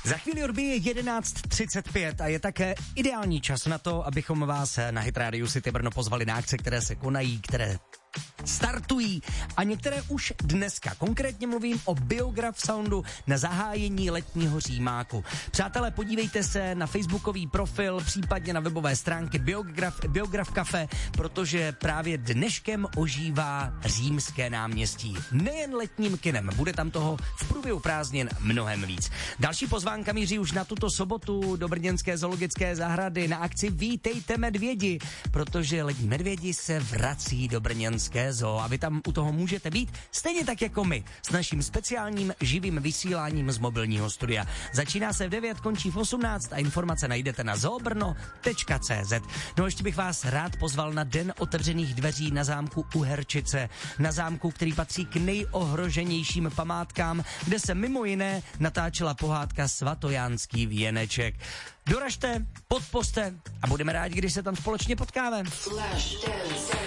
Za chvíli odbije 11:35 a je také ideální čas na to, abychom vás na Hit Radio City Brno pozvali na akce, které se konají, které startují a některé už dneska. Konkrétně mluvím o Biograf Soundu na zahájení letního římáku. Přátelé, podívejte se na facebookový profil, případně na webové stránky Biograf Cafe, protože právě dneškem ožívá Římské náměstí. Nejen letním kinem, bude tam toho v průběhu prázdnin mnohem víc. Další pozvánka míří už na tuto sobotu do brněnské zoologické zahrady na akci Vítejte medvědi, protože letní medvědi se vrací do brněnské zoo a vy tam u toho můžete být stejně tak jako my s naším speciálním živým vysíláním z mobilního studia. Začíná se v 9, končí v 18 a informace najdete na zoobrno.cz. No ještě bych vás rád pozval na Den otevřených dveří na zámku Uherčice, na zámku, který patří k nejohroženějším památkám, kde se mimo jiné natáčela pohádka Svatojánský věneček. Doražte, podpořte a budeme rádi, když se tam společně potkáme.